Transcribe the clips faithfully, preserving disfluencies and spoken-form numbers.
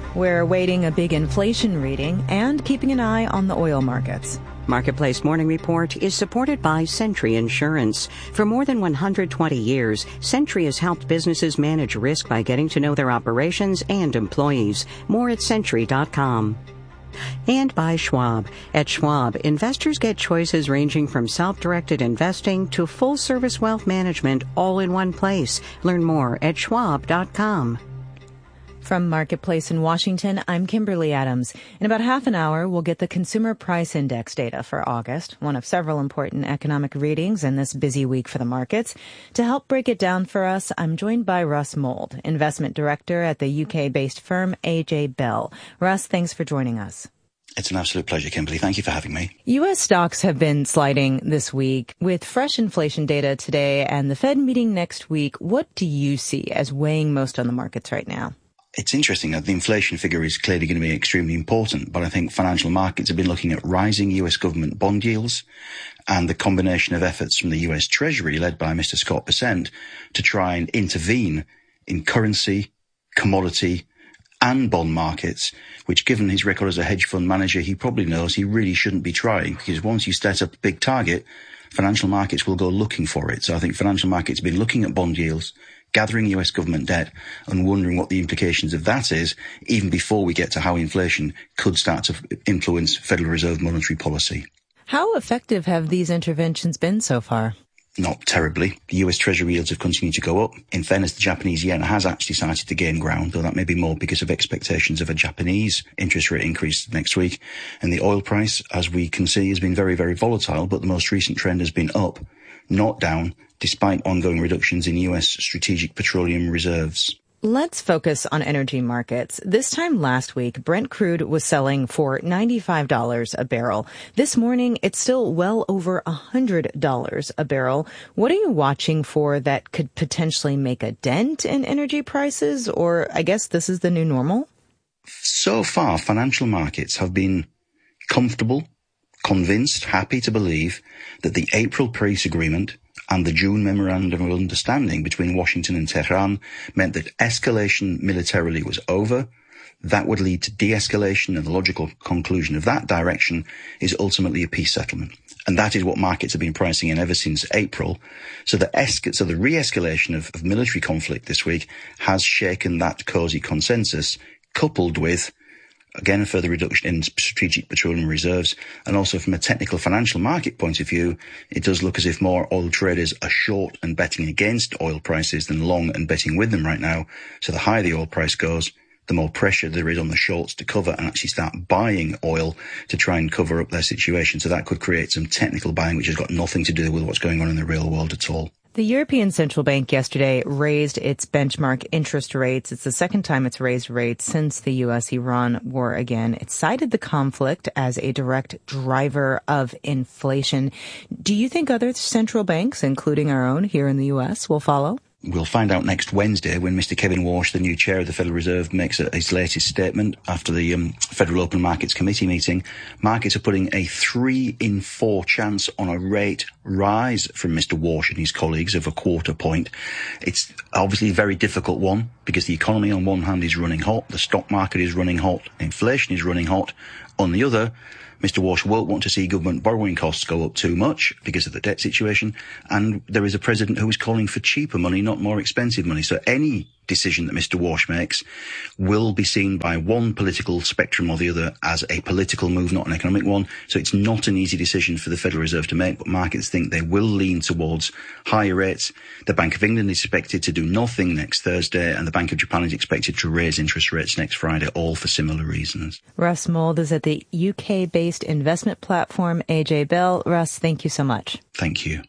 We're awaiting a big inflation reading and keeping an eye on the oil markets. Marketplace Morning Report is supported by Sentry Insurance. For more than one hundred twenty years, Sentry has helped businesses manage risk by getting to know their operations and employees. More at Sentry dot com. And by Schwab. At Schwab, investors get choices ranging from self-directed investing to full-service wealth management all in one place. Learn more at Schwab dot com. From Marketplace in Washington, I'm Kimberly Adams. In about half an hour, we'll get the Consumer Price Index data for August, one of several important economic readings in this busy week for the markets. To help break it down for us, I'm joined by Russ Mould, Investment Director at the U K-based firm A J Bell. Russ, thanks for joining us. It's an absolute pleasure, Kimberly. Thank you for having me. U S stocks have been sliding this week. With fresh inflation data today and the Fed meeting next week, what do you see as weighing most on the markets right now? It's interesting that the inflation figure is clearly going to be extremely important, but I think financial markets have been looking at rising U S government bond yields and the combination of efforts from the U S Treasury, led by Mister Scott Bessent, to try and intervene in currency, commodity, and bond markets, which, given his record as a hedge fund manager, he probably knows he really shouldn't be trying, because once you set up a big target, financial markets will go looking for it. So I think financial markets have been looking at bond yields, gathering U S government debt, and wondering what the implications of that is, even before we get to how inflation could start to influence Federal Reserve monetary policy. How effective have these interventions been so far? Not terribly. The U S Treasury yields have continued to go up. In fairness, the Japanese yen has actually started to gain ground, though that may be more because of expectations of a Japanese interest rate increase next week. And the oil price, as we can see, has been very, very volatile, but the most recent trend has been up, not down, despite ongoing reductions in U S strategic petroleum reserves. Let's focus on energy markets. This time last week, Brent crude was selling for ninety-five dollars a barrel. This morning, it's still well over one hundred dollars a barrel. What are you watching for that could potentially make a dent in energy prices? Or I guess this is the new normal? So far, financial markets have been comfortable, convinced, happy to believe that the April Paris Agreement and the June Memorandum of Understanding between Washington and Tehran meant that escalation militarily was over. That would lead to de-escalation, and the logical conclusion of that direction is ultimately a peace settlement. And that is what markets have been pricing in ever since April. So the, esca- so the re-escalation of, of military conflict this week has shaken that cosy consensus, coupled with, again, a further reduction in strategic petroleum reserves. And also from a technical financial market point of view, it does look as if more oil traders are short and betting against oil prices than long and betting with them right now. So the higher the oil price goes, the more pressure there is on the shorts to cover and actually start buying oil to try and cover up their situation. So that could create some technical buying, which has got nothing to do with what's going on in the real world at all. The European Central Bank yesterday raised its benchmark interest rates. It's the second time it's raised rates since the U S Iran war again. It cited the conflict as a direct driver of inflation. Do you think other central banks, including our own here in the U S, will follow? We'll find out next Wednesday when Mister Kevin Walsh, the new chair of the Federal Reserve, makes a, his latest statement after the um, Federal Open Markets Committee meeting. Markets are putting a three in four chance on a rate rise from Mister Walsh and his colleagues of a quarter point. It's obviously a very difficult one because the economy on one hand is running hot, the stock market is running hot, inflation is running hot. On the other, Mister Walsh won't want to see government borrowing costs go up too much because of the debt situation. And there is a president who is calling for cheaper money, not more expensive money. So any decision that Mister Walsh makes will be seen by one political spectrum or the other as a political move, not an economic one. So it's not an easy decision for the Federal Reserve to make, but markets think they will lean towards higher rates. The Bank of England is expected to do nothing next Thursday, and the Bank of Japan is expected to raise interest rates next Friday, all for similar reasons. Russ Mould is at the U K-based investment platform A J Bell. Russ, thank you so much. Thank you.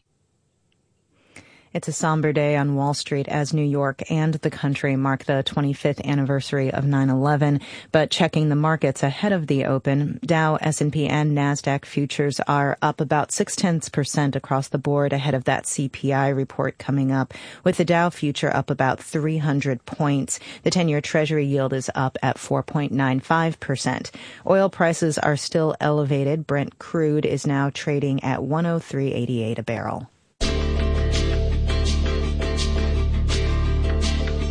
It's a somber day on Wall Street as New York and the country mark the twenty-fifth anniversary of nine eleven. But checking the markets ahead of the open, Dow, S and P, and NASDAQ futures are up about six-tenths percent across the board ahead of that C P I report coming up, with the Dow future up about three hundred points. The ten-year Treasury yield is up at four point nine five percent. Oil prices are still elevated. Brent crude is now trading at one oh three eighty-eight a barrel.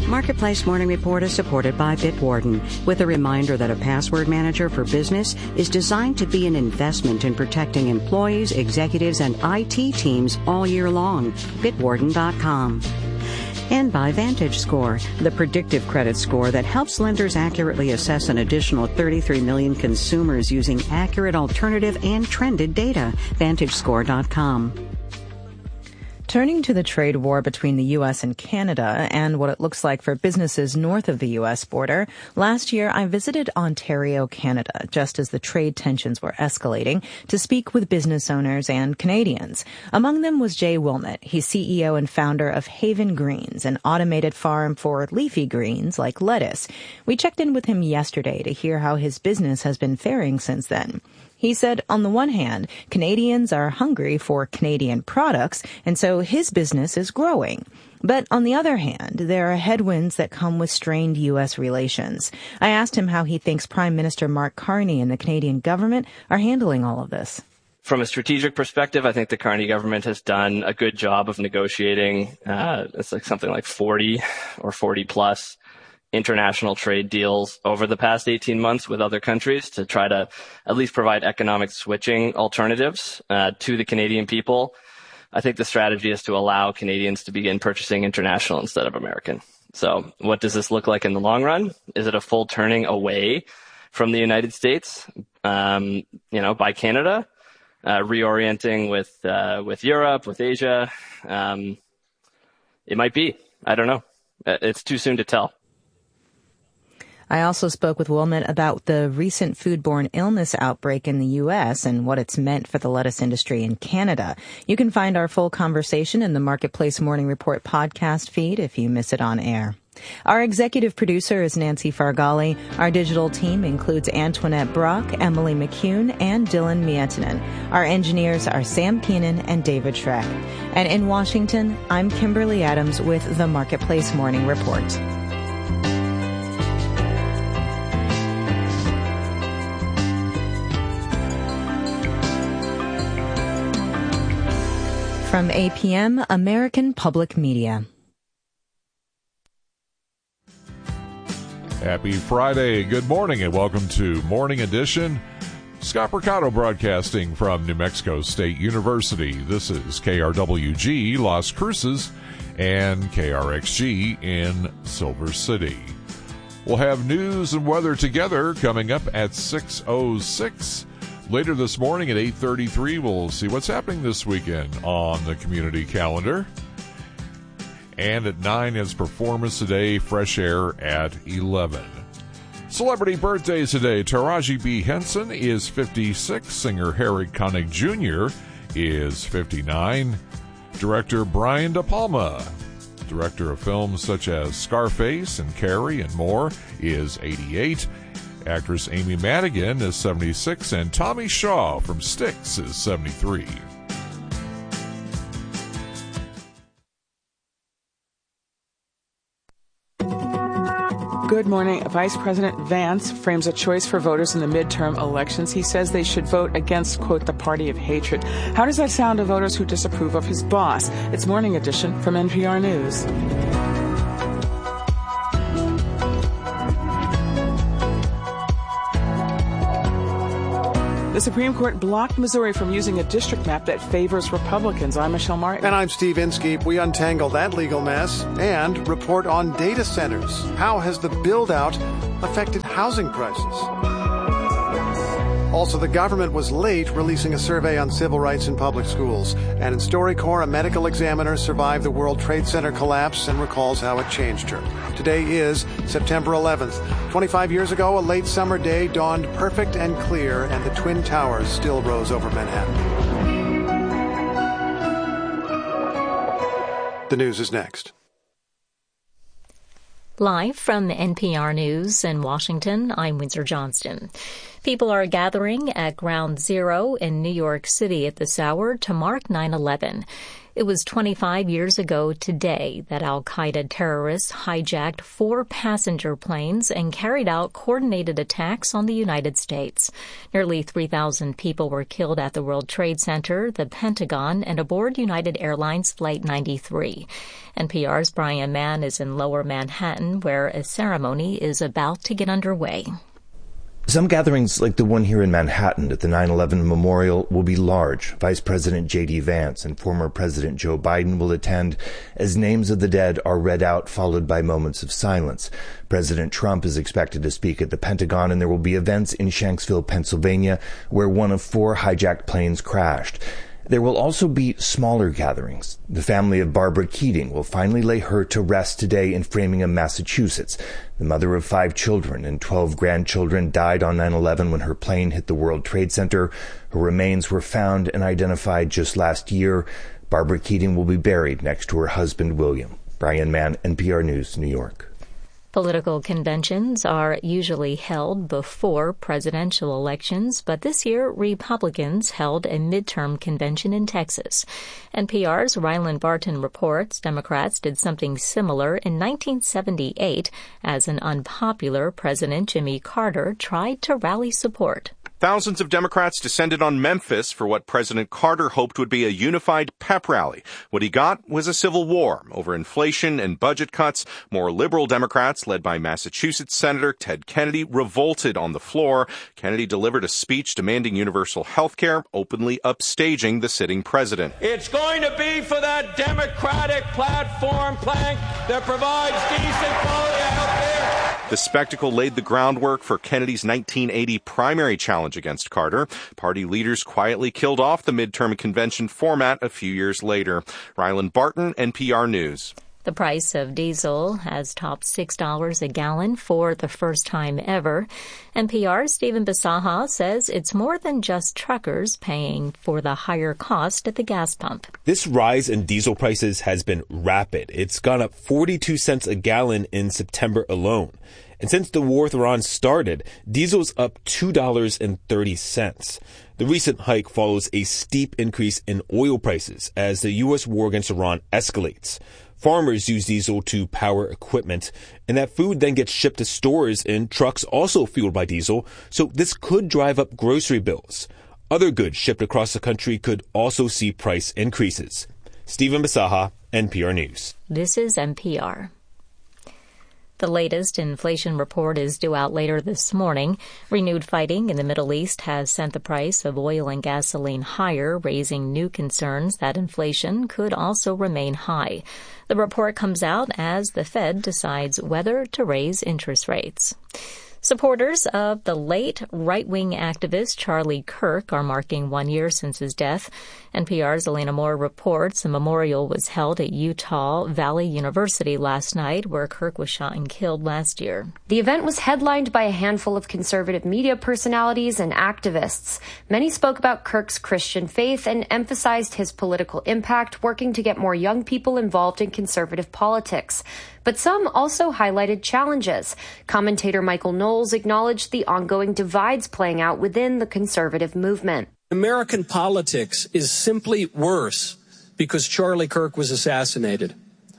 Marketplace Morning Report is supported by Bitwarden, with a reminder that a password manager for business is designed to be an investment in protecting employees, executives, and I T teams all year long. Bitwarden dot com. And by VantageScore, the predictive credit score that helps lenders accurately assess an additional thirty-three million consumers using accurate alternative and trended data. Vantage Score dot com. Turning to the trade war between the U S and Canada and what it looks like for businesses north of the U S border, last year I visited Ontario, Canada, just as the trade tensions were escalating, to speak with business owners and Canadians. Among them was Jay Wilmot. He's C E O and founder of Haven Greens, an automated farm for leafy greens like lettuce. We checked in with him yesterday to hear how his business has been faring since then. He said, on the one hand, Canadians are hungry for Canadian products, and so his business is growing. But on the other hand, there are headwinds that come with strained U S relations. I asked him how he thinks Prime Minister Mark Carney and the Canadian government are handling all of this. From a strategic perspective, I think the Carney government has done a good job of negotiating. Uh, it's like something like forty or forty plus international trade deals over the past eighteen months with other countries to try to at least provide economic switching alternatives uh, to the Canadian people. I think the strategy is to allow Canadians to begin purchasing international instead of American. So what does this look like in the long run? Is it a full turning away from the United States, um, you know, by Canada, uh, reorienting with uh, with Europe, with Asia? Um, it might be. I don't know. It's too soon to tell. I also spoke with Wilmot about the recent foodborne illness outbreak in the U S and what it's meant for the lettuce industry in Canada. You can find our full conversation in the Marketplace Morning Report podcast feed if you miss it on air. Our executive producer is Nancy Fargali. Our digital team includes Antoinette Brock, Emily McCune, and Dylan Miettinen. Our engineers are Sam Keenan and David Schreck. And in Washington, I'm Kimberly Adams with the Marketplace Morning Report. From A P M, American Public Media. Happy Friday. Good morning and welcome to Morning Edition. Scott Mercado broadcasting from New Mexico State University. This is K R W G Las Cruces and K R X G in Silver City. We'll have news and weather together coming up at six oh six. Later this morning at eight thirty-three, we'll see what's happening this weekend on the community calendar. And at nine is Performance Today, Fresh Air at eleven. Celebrity birthdays today. Taraji B. Henson is fifty-six. Singer Harry Connick Junior is fifty-nine. Director Brian De Palma, director of films such as Scarface and Carrie and more, is eighty-eight. Actress Amy Madigan is seventy-six, and Tommy Shaw from Styx is seventy-three. Good morning. Vice President Vance frames a choice for voters in the midterm elections. He says they should vote against, quote, the party of hatred. How does that sound to voters who disapprove of his boss? It's Morning Edition from N P R News. The Supreme Court blocked Missouri from using a district map that favors Republicans. I'm Michelle Martin. And I'm Steve Inskeep. We untangle that legal mess and report on data centers. How has the build-out affected housing prices? Also, the government was late releasing a survey on civil rights in public schools. And in StoryCorps, a medical examiner survived the World Trade Center collapse and recalls how it changed her. Today is September eleventh. twenty-five years ago, a late summer day dawned perfect and clear, and the Twin Towers still rose over Manhattan. The news is next. Live from N P R News in Washington, I'm Windsor Johnston. People are gathering at Ground Zero in New York City at this hour to mark nine eleven. It was twenty-five years ago today that al-Qaeda terrorists hijacked four passenger planes and carried out coordinated attacks on the United States. Nearly three thousand people were killed at the World Trade Center, the Pentagon, and aboard United Airlines Flight ninety-three. N P R's Brian Mann is in Lower Manhattan, where a ceremony is about to get underway. Some gatherings like the one here in Manhattan at the nine eleven Memorial will be large. Vice President J D Vance and former President Joe Biden will attend as names of the dead are read out, followed by moments of silence. President Trump is expected to speak at the Pentagon, and there will be events in Shanksville, Pennsylvania, where one of four hijacked planes crashed. There will also be smaller gatherings. The family of Barbara Keating will finally lay her to rest today in Framingham, Massachusetts. The mother of five children and twelve grandchildren died on nine eleven when her plane hit the World Trade Center. Her remains were found and identified just last year. Barbara Keating will be buried next to her husband, William. Brian Mann, N P R News, New York. Political conventions are usually held before presidential elections, but this year Republicans held a midterm convention in Texas. N P R's Ryland Barton reports Democrats did something similar in nineteen seventy-eight as an unpopular President Jimmy Carter tried to rally support. Thousands of Democrats descended on Memphis for what President Carter hoped would be a unified pep rally. What he got was a civil war over inflation and budget cuts. More liberal Democrats, led by Massachusetts Senator Ted Kennedy, revolted on the floor. Kennedy delivered a speech demanding universal health care, openly upstaging the sitting president. It's going to be for that Democratic platform plank that provides decent quality health care. The spectacle laid the groundwork for Kennedy's nineteen eighty primary challenge against Carter. Party leaders quietly killed off the midterm convention format a few years later. Ryland Barton, N P R News. The price of diesel has topped six dollars a gallon for the first time ever. N P R's Stephen Bisaha says it's more than just truckers paying for the higher cost at the gas pump. This rise in diesel prices has been rapid. It's gone up forty-two cents a gallon in September alone. And since the war with Iran started, diesel's up two dollars and thirty cents. The recent hike follows a steep increase in oil prices as the U S war against Iran escalates. Farmers use diesel to power equipment, and that food then gets shipped to stores in trucks also fueled by diesel, so this could drive up grocery bills. Other goods shipped across the country could also see price increases. Stephen Bisaha, N P R News. This is N P R. The latest inflation report is due out later this morning. Renewed fighting in the Middle East has sent the price of oil and gasoline higher, raising new concerns that inflation could also remain high. The report comes out as the Fed decides whether to raise interest rates. Supporters of the late right-wing activist Charlie Kirk are marking one year since his death. N P R's Elena Moore reports a memorial was held at Utah Valley University last night, where Kirk was shot and killed last year. The event was headlined by a handful of conservative media personalities and activists. Many spoke about Kirk's Christian faith and emphasized his political impact, working to get more young people involved in conservative politics. But some also highlighted challenges. Commentator Michael Knowles acknowledged the ongoing divides playing out within the conservative movement. American politics is simply worse because Charlie Kirk was assassinated.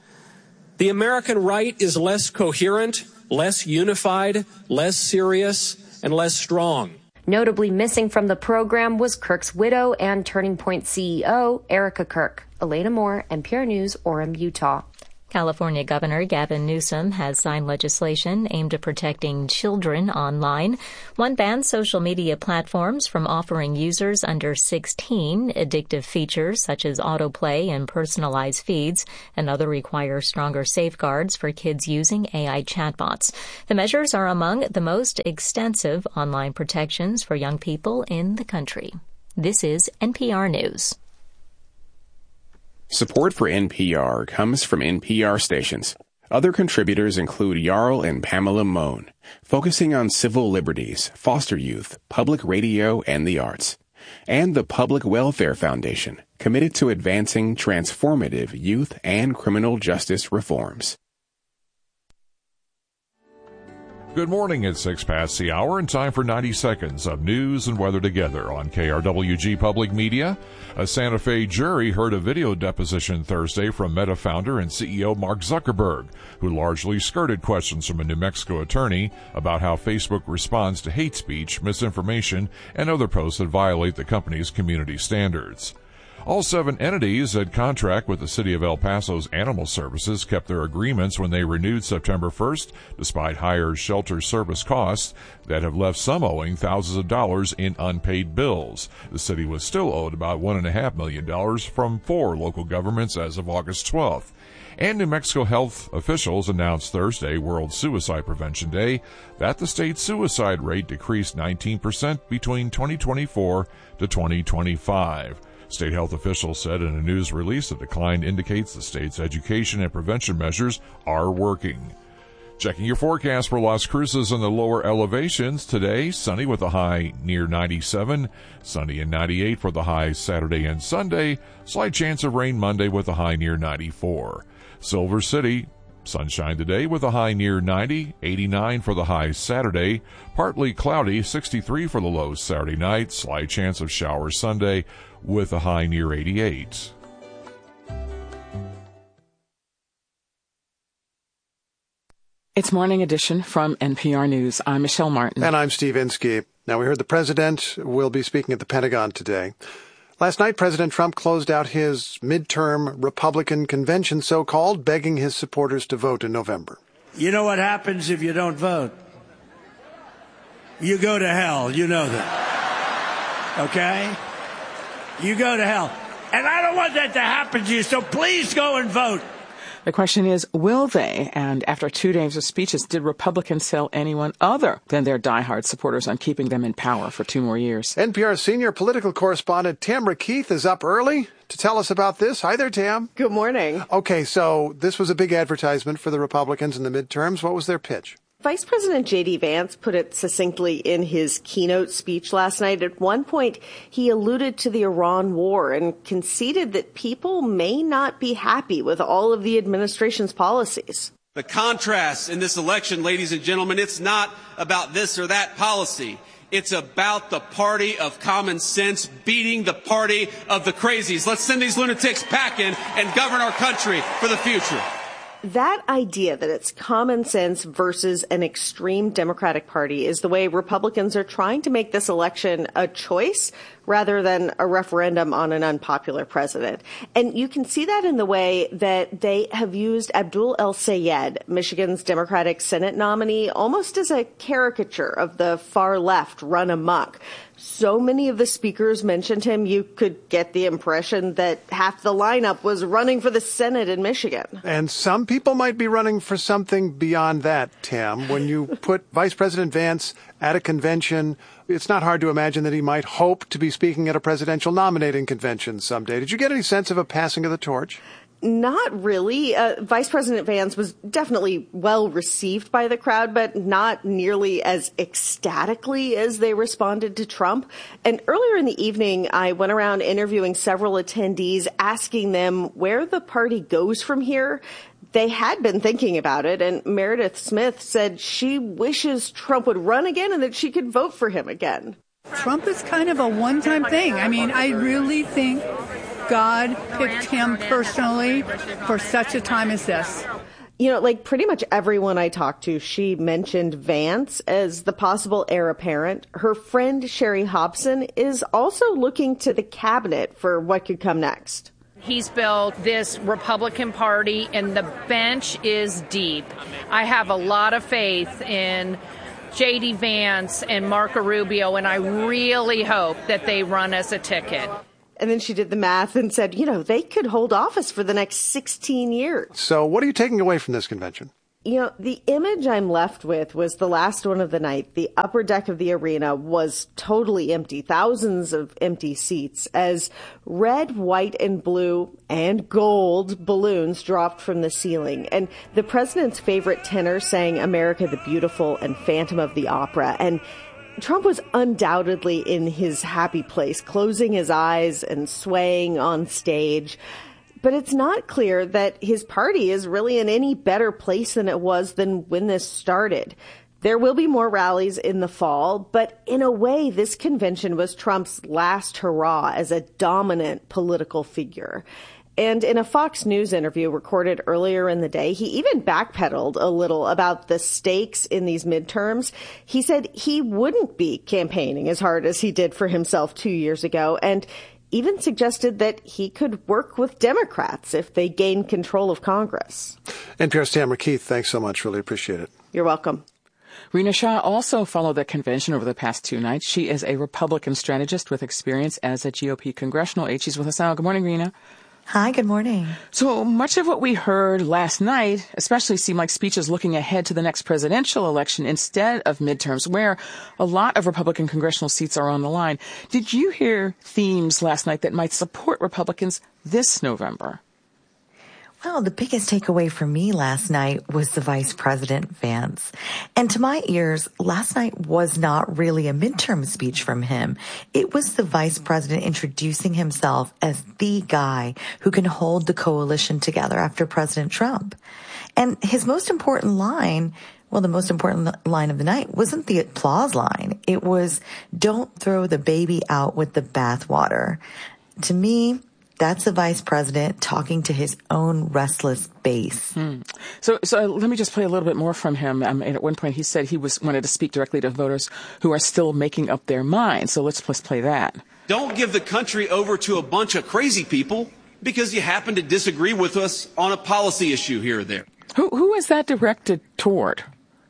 The American right is less coherent, less unified, less serious, and less strong. Notably missing from the program was Kirk's widow and Turning Point C E O, Erica Kirk. Elena Moore, N P R News, Orem, Utah. California Governor Gavin Newsom has signed legislation aimed at protecting children online. One bans social media platforms from offering users under sixteen addictive features such as autoplay and personalized feeds. Another requires stronger safeguards for kids using A I chatbots. The measures are among the most extensive online protections for young people in the country. This is N P R News. Support for N P R comes from N P R stations. Other contributors include Jarl and Pamela Mohn, focusing on civil liberties, foster youth, public radio, and the arts. And the Public Welfare Foundation, committed to advancing transformative youth and criminal justice reforms. Good morning. It's six past the hour and time for ninety seconds of news and weather together on K R W G Public Media. A Santa Fe jury heard a video deposition Thursday from Meta founder and C E O Mark Zuckerberg, who largely skirted questions from a New Mexico attorney about how Facebook responds to hate speech, misinformation, and other posts that violate the company's community standards. All seven entities that contract with the City of El Paso's Animal Services kept their agreements when they renewed September first, despite higher shelter service costs that have left some owing thousands of dollars in unpaid bills. The city was still owed about one point five million dollars from four local governments as of August twelfth. And New Mexico health officials announced Thursday, World Suicide Prevention Day, that the state's suicide rate decreased nineteen percent between twenty twenty-four to twenty twenty-five. State health officials said in a news release the decline indicates the state's education and prevention measures are working. Checking your forecast for Las Cruces and the lower elevations today, sunny with a high near ninety-seven, sunny and ninety-eight for the highs Saturday and Sunday, slight chance of rain Monday with a high near ninety-four. Silver City, sunshine today with a high near ninety, eighty-nine for the high Saturday, partly cloudy, sixty-three for the lows Saturday night, slight chance of showers Sunday with a high near eighty-eight. It's Morning Edition from N P R News. I'm Michelle Martin. And I'm Steve Inskeep. Now, we heard the president will be speaking at the Pentagon today. Last night, President Trump closed out his midterm Republican convention, so-called, begging his supporters to vote in November. You know what happens if you don't vote? You go to hell. You know that. Okay? You go to hell. And I don't want that to happen to you, so please go and vote. The question is, will they? And after two days of speeches, did Republicans sell anyone other than their diehard supporters on keeping them in power for two more years? N P R senior political correspondent Tamara Keith is up early to tell us about this. Hi there, Tam. Good morning. Okay, so this was a big advertisement for the Republicans in the midterms. What was their pitch? Vice President J D. Vance put it succinctly in his keynote speech last night. At one point, he alluded to the Iran war and conceded that people may not be happy with all of the administration's policies. The contrast in this election, ladies and gentlemen, it's not about this or that policy. It's about the party of common sense beating the party of the crazies. Let's send these lunatics packing and govern our country for the future. That idea that it's common sense versus an extreme Democratic Party is the way Republicans are trying to make this election a choice rather than a referendum on an unpopular president. And you can see that in the way that they have used Abdul El-Sayed, Michigan's Democratic Senate nominee, almost as a caricature of the far left run amok. So many of the speakers mentioned him, you could get the impression that half the lineup was running for the Senate in Michigan. And some people might be running for something beyond that, Tam. When you put Vice President Vance at a convention, it's not hard to imagine that he might hope to be speaking at a presidential nominating convention someday. Did you get any sense of a passing of the torch? Not really. Uh, Vice President Vance was definitely well received by the crowd, but not nearly as ecstatically as they responded to Trump. And earlier in the evening, I went around interviewing several attendees, asking them where the party goes from here. They had been thinking about it, and Meredith Smith said she wishes Trump would run again and that she could vote for him again. Trump is kind of a one-time thing. I mean, I really think God picked him personally for such a time as this. You know, like pretty much everyone I talked to, she mentioned Vance as the possible heir apparent. Her friend Sherry Hobson is also looking to the cabinet for what could come next. He's built this Republican Party, and the bench is deep. I have a lot of faith in J D. Vance and Marco Rubio, and I really hope that they run as a ticket. And then she did the math and said, you know, they could hold office for the next sixteen years. So what are you taking away from this convention? You know, the image I'm left with was the last one of the night. The upper deck of the arena was totally empty, thousands of empty seats, as red, white, and blue and gold balloons dropped from the ceiling. And the president's favorite tenor sang America the Beautiful and Phantom of the Opera. And Trump was undoubtedly in his happy place, closing his eyes and swaying on stage. But it's not clear that his party is really in any better place than it was than when this started. There will be more rallies in the fall, but in a way, this convention was Trump's last hurrah as a dominant political figure. And in a Fox News interview recorded earlier in the day, he even backpedaled a little about the stakes in these midterms. He said he wouldn't be campaigning as hard as he did for himself two years ago, and even suggested that he could work with Democrats if they gain control of Congress. N P R's Tamara Keith, thanks so much. Really appreciate it. You're welcome. Rina Shah also followed the convention over the past two nights. She is a Republican strategist with experience as a G O P congressional aide. She's with us now. Good morning, Rina. Hi, good morning. So much of what we heard last night especially seemed like speeches looking ahead to the next presidential election instead of midterms, where a lot of Republican congressional seats are on the line. Did you hear themes last night that might support Republicans this November? Well, the biggest takeaway for me last night was the Vice President Vance. And to my ears, last night was not really a midterm speech from him. It was the Vice President introducing himself as the guy who can hold the coalition together after President Trump. And his most important line, well, the most important line of the night wasn't the applause line. It was, don't throw the baby out with the bathwater. To me, that's the vice president talking to his own restless base. Hmm. So, so let me just play a little bit more from him. Um, and at one point, he said he was wanted to speak directly to voters who are still making up their minds. So let's let's play that. Don't give the country over to a bunch of crazy people because you happen to disagree with us on a policy issue here or there. Who who is that directed toward?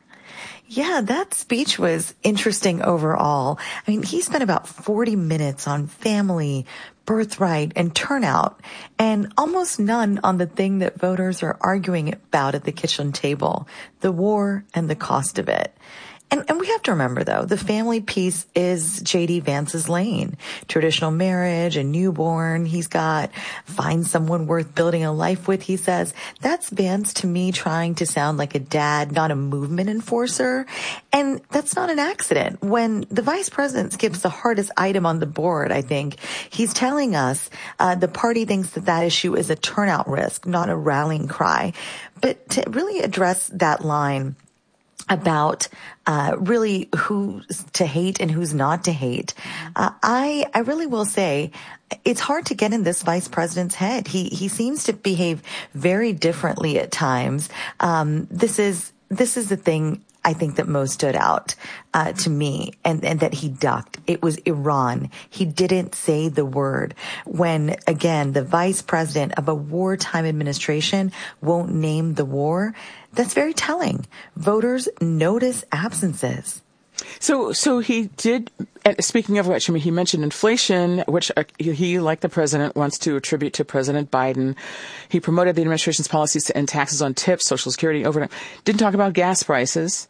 Yeah, that speech was interesting overall. I mean, he spent about forty minutes on family, birthright, and turnout, and almost none on the thing that voters are arguing about at the kitchen table, the war and the cost of it. And, and we have to remember, though, the family piece is J D. Vance's lane. Traditional marriage, a newborn he's got, find someone worth building a life with, he says. That's Vance, to me, trying to sound like a dad, not a movement enforcer. And that's not an accident. When the vice president skips the hardest item on the board, I think, he's telling us uh, the party thinks that that issue is a turnout risk, not a rallying cry. But to really address that line about uh really who to hate and who's not to hate, uh, I I really will say it's hard to get in this vice president's head. He he seems to behave very differently at times. Um, this is this is the thing I think that most stood out uh, to me, and, and that he ducked. It was Iran. He didn't say the word. When, again, the vice president of a wartime administration won't name the war, that's very telling. Voters notice absences. So, so he did, speaking of which, I mean, he mentioned inflation, which he, like the president, wants to attribute to President Biden. He promoted the administration's policies to end taxes on tips, Social Security, overtime. Didn't talk about gas prices.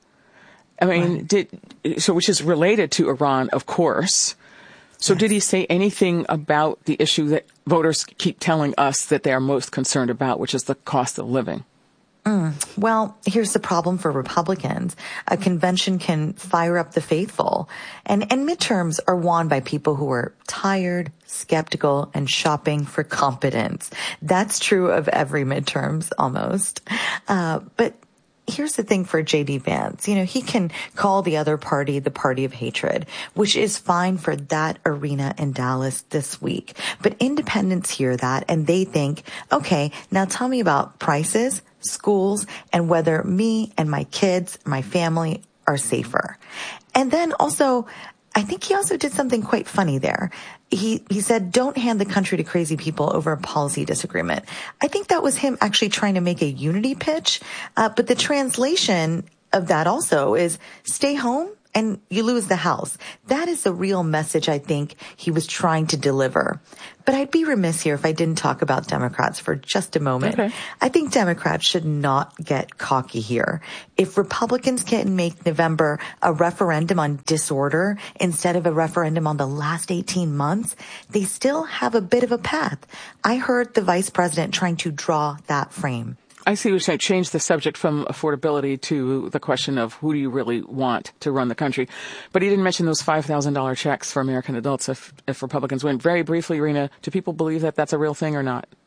I mean, right. did, so which is related to Iran, of course. So yes. Did he say anything about the issue that voters keep telling us that they are most concerned about, which is the cost of living? Mm. Well, here's the problem for Republicans. A convention can fire up the faithful, and, and midterms are won by people who are tired, skeptical, and shopping for competence. That's true of every midterms almost. Uh, but here's the thing for J D. Vance. You know, he can call the other party the party of hatred, which is fine for that arena in Dallas this week. But independents hear that and they think, okay, now tell me about prices, schools, and whether me and my kids, my family are safer. And then also, I think he also did something quite funny there. He he said, don't hand the country to crazy people over a policy disagreement. I think that was him actually trying to make a unity pitch. Uh, but the translation of that also is stay home and you lose the House. That is the real message I think he was trying to deliver. But I'd be remiss here if I didn't talk about Democrats for just a moment. Okay. I think Democrats should not get cocky here. If Republicans can make November a referendum on disorder instead of a referendum on the last eighteen months, they still have a bit of a path. I heard the vice president trying to draw that frame. I see what you're saying. Change the subject from affordability to the question of who do you really want to run the country. But he didn't mention those five thousand dollars checks for American adults if, if Republicans win. Very briefly, Rena, do people believe that that's a real thing or not?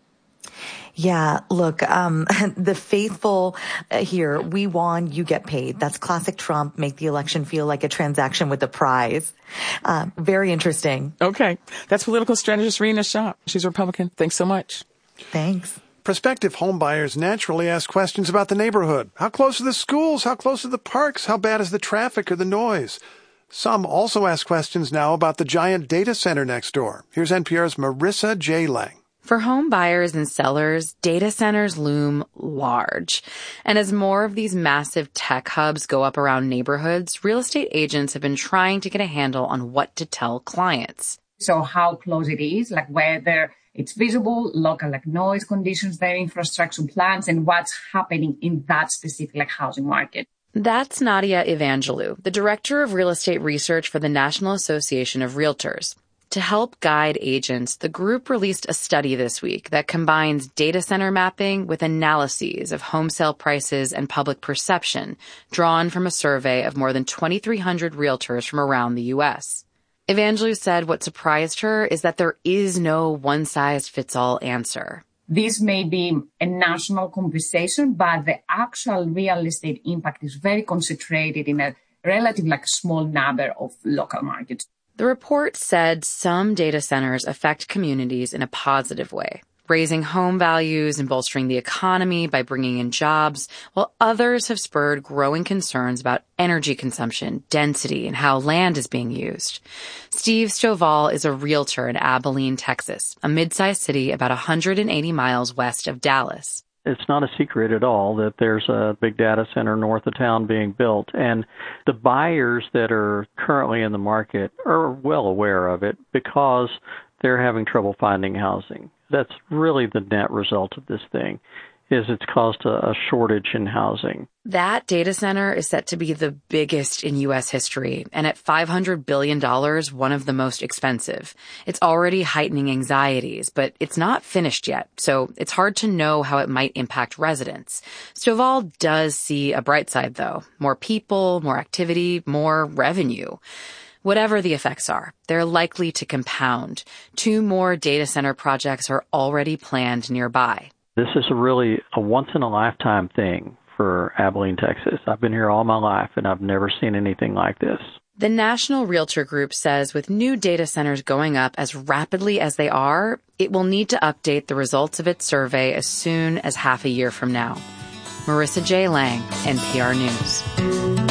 Yeah, look, um, the faithful here, we won, you get paid. That's classic Trump, make the election feel like a transaction with a prize. Uh, very interesting. Okay. That's political strategist Rena Shah. She's a Republican. Thanks so much. Thanks. Prospective homebuyers naturally ask questions about the neighborhood. How close are the schools? How close are the parks? How bad is the traffic or the noise? Some also ask questions now about the giant data center next door. Here's N P R's Marissa J. Lang. For home buyers and sellers, data centers loom large. And as more of these massive tech hubs go up around neighborhoods, real estate agents have been trying to get a handle on what to tell clients. So how close it is, like whether it's visible, local like noise conditions, their infrastructure plans, and what's happening in that specific like housing market. That's Nadia Evangelou, the director of real estate research for the National Association of Realtors. To help guide agents, the group released a study this week that combines data center mapping with analyses of home sale prices and public perception drawn from a survey of more than twenty-three hundred realtors from around the U S. Evangelou said what surprised her is that there is no one-size-fits-all answer. This may be a national conversation, but the actual real estate impact is very concentrated in a relatively like small number of local markets. The report said some data centers affect communities in a positive way, raising home values and bolstering the economy by bringing in jobs, while others have spurred growing concerns about energy consumption, density, and how land is being used. Steve Stovall is a realtor in Abilene, Texas, a mid-sized city about one hundred eighty miles west of Dallas. It's not a secret at all that there's a big data center north of town being built, and the buyers that are currently in the market are well aware of it because they're having trouble finding housing. That's really the net result of this thing, is it's caused a, a shortage in housing. That data center is set to be the biggest in U S history, and at five hundred billion dollars, one of the most expensive. It's already heightening anxieties, but it's not finished yet, so it's hard to know how it might impact residents. Stovall does see a bright side, though. More people, more activity, more revenue. Whatever the effects are, they're likely to compound. Two more data center projects are already planned nearby. This is a really a once-in-a-lifetime thing for Abilene, Texas. I've been here all my life, and I've never seen anything like this. The National Realtor Group says with new data centers going up as rapidly as they are, it will need to update the results of its survey as soon as half a year from now. Marissa J. Lang, N P R News.